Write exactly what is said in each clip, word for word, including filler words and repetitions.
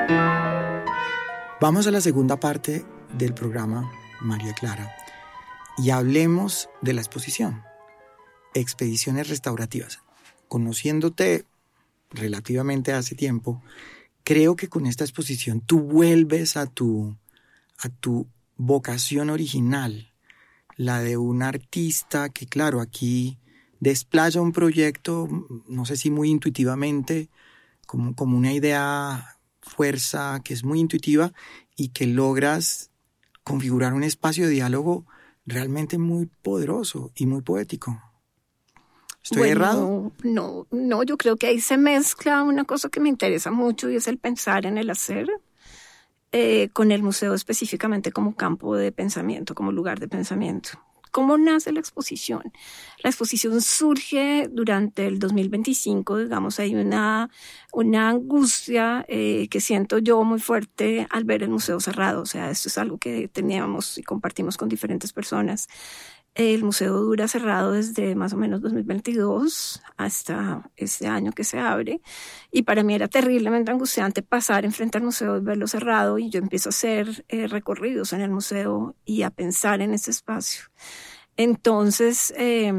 Vamos a la segunda parte del programa, María Clara, y hablemos de la exposición, Expediciones Restaurativas. Conociéndote relativamente hace tiempo, creo que con esta exposición tú vuelves a tu, a tu vocación original, la de un artista que, claro, aquí desplaya un proyecto, no sé si muy intuitivamente, como, como una idea, fuerza, que es muy intuitiva y que logras configurar un espacio de diálogo realmente muy poderoso y muy poético. ¿Estoy bueno, errado? No, no, yo creo que ahí se mezcla una cosa que me interesa mucho y es el pensar en el hacer, eh, con el museo específicamente como campo de pensamiento, como lugar de pensamiento. ¿Cómo nace la exposición? La exposición surge durante el dos mil veinticinco, digamos, hay una, una angustia eh, que siento yo muy fuerte al ver el museo cerrado. O sea, esto es algo que teníamos y compartimos con diferentes personas. El museo dura cerrado desde más o menos dos mil veintidós hasta este año que se abre. Y para mí era terriblemente angustiante pasar enfrente al museo y verlo cerrado. Y yo empiezo a hacer eh, recorridos en el museo y a pensar en ese espacio. Entonces, eh,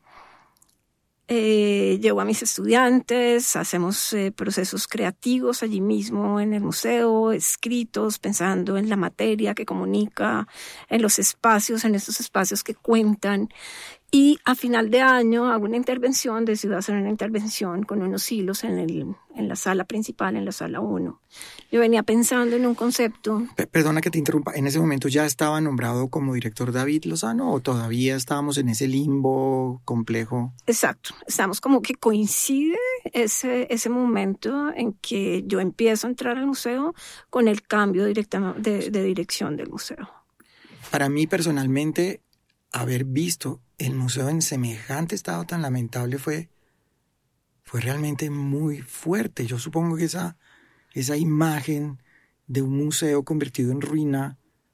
eh, llevo a mis estudiantes, hacemos eh, procesos creativos allí mismo en el museo, escritos, pensando en la materia que comunica, en los espacios, en estos espacios que cuentan. Y a final de año hago una intervención, decido hacer una intervención con unos hilos en, el, en la sala principal, en la sala uno. Yo venía pensando en un concepto. P- Perdona que te interrumpa, ¿en ese momento ya estaba nombrado como director David Lozano o todavía estábamos en ese limbo complejo? Exacto, estamos como que coincide ese, ese momento en que yo empiezo a entrar al museo con el cambio directa, de, de dirección del museo. Para mí personalmente, haber visto el museo en semejante estado tan lamentable fue, fue realmente muy fuerte. Yo supongo que esa, esa imagen de un museo convertido en ruina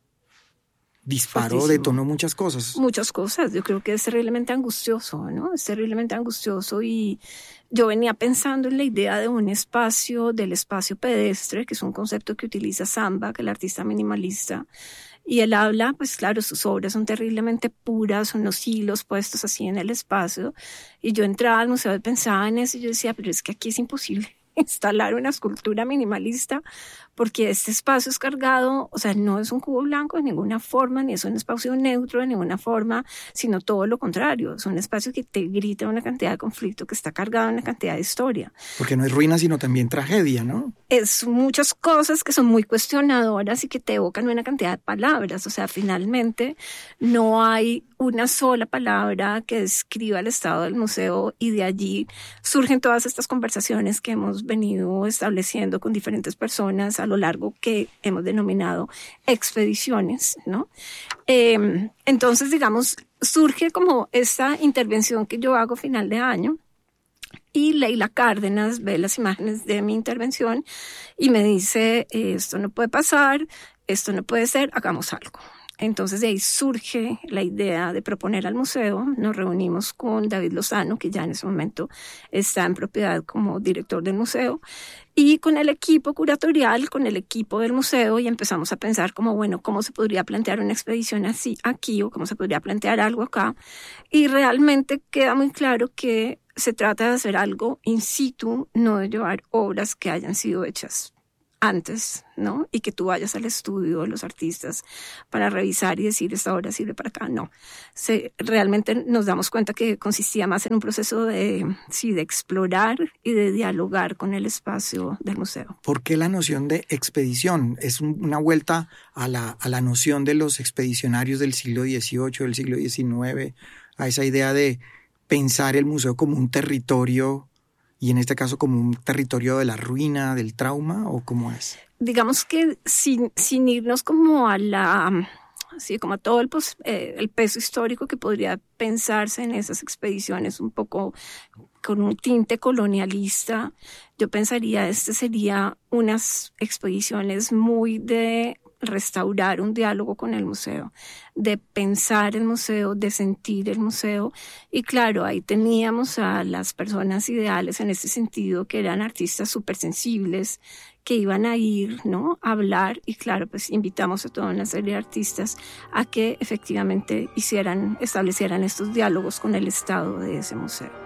disparó, Fuertísimo. detonó muchas cosas. Muchas cosas. Yo creo que es terriblemente angustioso, ¿no? Es terriblemente angustioso y yo venía pensando en la idea de un espacio, del espacio pedestre, que es un concepto que utiliza Samba, que es el artista minimalista. Y él habla, pues claro, sus obras son terriblemente puras, son los hilos puestos así en el espacio. Y yo entraba al museo y pensaba en eso y yo decía, pero es que aquí es imposible instalar una escultura minimalista porque este espacio es cargado, o sea, no es un cubo blanco de ninguna forma, ni es un espacio neutro de ninguna forma, sino todo lo contrario. Es un espacio que te grita una cantidad de conflicto, que está cargado de una cantidad de historia. Porque no es ruina, sino también tragedia, ¿no? Es muchas cosas que son muy cuestionadoras y que te evocan una cantidad de palabras. O sea, finalmente no hay una sola palabra que describa el estado del museo y de allí surgen todas estas conversaciones que hemos venido estableciendo con diferentes personas a lo largo que hemos denominado expediciones, ¿no? Eh, entonces, digamos, surge como esta intervención que yo hago a final de año. Y Leila Cárdenas ve las imágenes de mi intervención y me dice, esto no puede pasar, esto no puede ser, hagamos algo. Entonces de ahí surge la idea de proponer al museo. Nos reunimos con David Lozano, que ya en ese momento está en propiedad como director del museo, y con el equipo curatorial, con el equipo del museo, y empezamos a pensar como, bueno, cómo se podría plantear una expedición así aquí o cómo se podría plantear algo acá. Y realmente queda muy claro que se trata de hacer algo in situ, no de llevar obras que hayan sido hechas antes, ¿no? Y que tú vayas al estudio de los artistas para revisar y decir esta obra sirve para acá. No, se, realmente nos damos cuenta que consistía más en un proceso de, sí, de explorar y de dialogar con el espacio del museo. ¿Por qué la noción de expedición? Es un, una vuelta a la, a la noción de los expedicionarios del siglo dieciocho, del siglo diecinueve, a esa idea de pensar el museo como un territorio, y en este caso como un territorio de la ruina, del trauma, ¿o cómo es? Digamos que sin, sin irnos como a la, sí, como a todo el, pues, eh, el peso histórico que podría pensarse en esas expediciones un poco con un tinte colonialista, yo pensaría este sería unas expediciones muy de restaurar un diálogo con el museo, de pensar el museo, de sentir el museo. Y claro, ahí teníamos a las personas ideales en este sentido, que eran artistas súper sensibles, que iban a ir, ¿no?, a hablar, y claro, pues invitamos a toda una serie de artistas a que efectivamente hicieran, establecieran estos diálogos con el estado de ese museo.